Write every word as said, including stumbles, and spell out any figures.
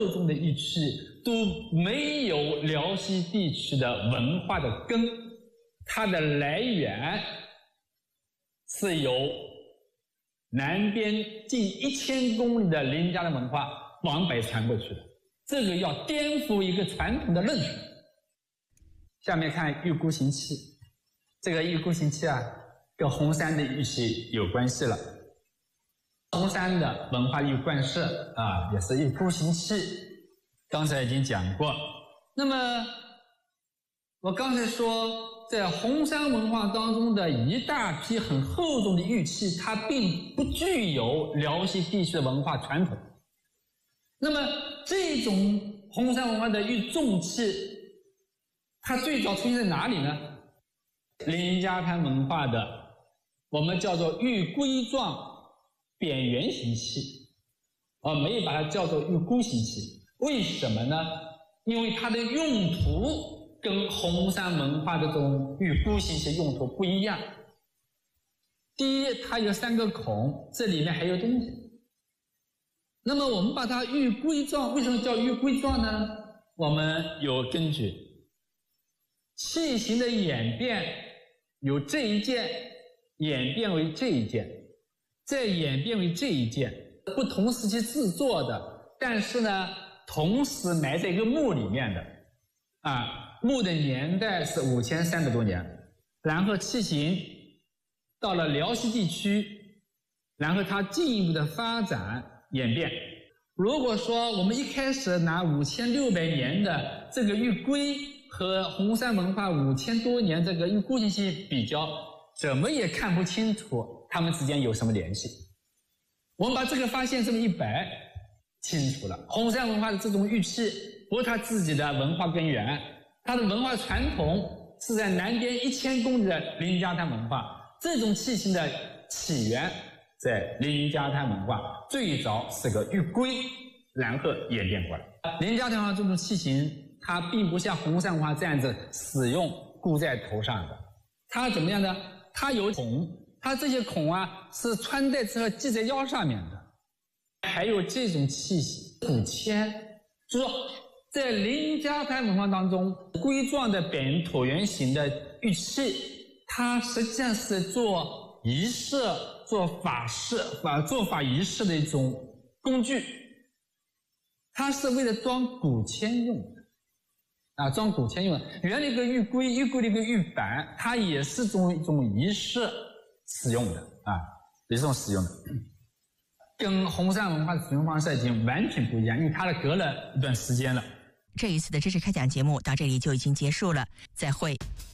中的玉器都没有辽西地区的文化的根，它的来源是由南边近一千公里的林家的文化往北传过去的，这个要颠覆一个传统的论述。下面看玉孤形器，这个玉孤形器啊，跟红山的玉器有关系了。红山的文化玉冠饰啊，也是玉孤形器，刚才已经讲过。那么我刚才说，在红山文化当中的一大批很厚重的玉器，它并不具有辽西地区的文化传统。那么这种红山文化的玉重器，它最早出现在哪里呢？林家滩文化的我们叫做玉龟状扁圆形器，啊，没有把它叫做玉孤形器。为什么呢？因为它的用途跟红山文化的这种玉孤形器用途不一样。第一，它有三个孔，这里面还有东西。那么我们把它玉龟状，为什么叫玉龟状呢？我们有根据。器型的演变由这一件演变为这一件，再演变为这一件，不同时期制作的，但是呢同时埋在一个墓里面的啊，墓的年代是五千三百多年，然后器型到了辽西地区，然后它进一步的发展演变。如果说我们一开始拿五千六百年的这个玉龟和红山文化五千多年这个玉孤形器比较，怎么也看不清楚它们之间有什么联系。我们把这个发现这么一摆，清楚了。红山文化的这种玉器不是它自己的文化根源，它的文化传统是在南边一千公里的林家滩文化。这种器型的起源在林家滩文化，最早是个玉龟，然后演变过来。林家滩文化这种器型，它并不像红山文化这样子使用箍在头上的，它怎么样呢？它有孔，它这些孔啊是穿戴之后系在腰上面的。还有这种器型骨签，就是说在林家滩文化当中，龟状的扁椭圆形的玉器，它实际上是做仪式、做法事、法做法仪式的一种工具，它是为了装骨签用的。啊，装骨签用的。原来一个玉龟，玉龟的一个玉板，它也是种一种仪式使用的啊，也是这种使用的。跟红山文化的使用方式已经完全不一样，因为它的隔了一段时间了。 这一次的知识开讲节目到这里就已经结束了，再会。